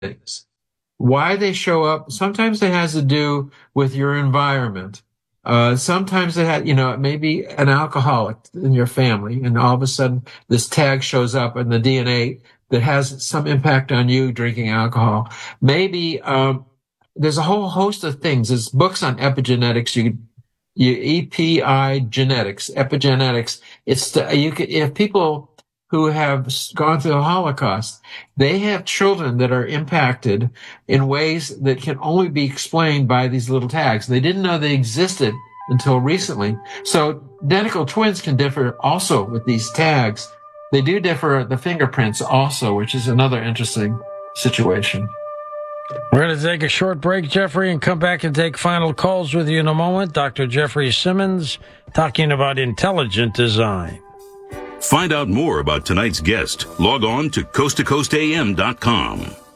things. Why they show up, sometimes it has to do with your environment. Sometimes it may be an alcoholic in your family, and all of a sudden this tag shows up in the DNA that has some impact on you drinking alcohol. Maybe there's a whole host of things. There's books on epigenetics. Epigenetics. If people who have gone through the Holocaust, they have children that are impacted in ways that can only be explained by these little tags. They didn't know they existed until recently. So identical twins can differ also with these tags. They do differ at the fingerprints also, which is another interesting situation. We're going to take a short break, Jeffrey, and come back and take final calls with you in a moment. Dr. Jeffrey Simmons talking about intelligent design. Find out more about tonight's guest. Log on to coasttocoastam.com.